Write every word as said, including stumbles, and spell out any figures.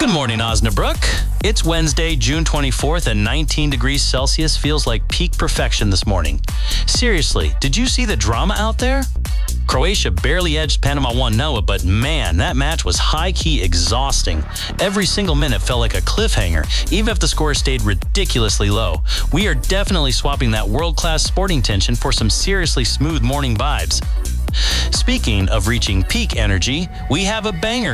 Good morning, Osnabrück. It's Wednesday, June twenty-fourth, and nineteen degrees Celsius feels like peak perfection this morning. Seriously, did you see the drama out there? Croatia barely edged Panama one nil, but man, that match was high-key exhausting. Every single minute felt like a cliffhanger, even if the score stayed ridiculously low. We are definitely swapping that world-class sporting tension for some seriously smooth morning vibes. Speaking of reaching peak energy, we have a banger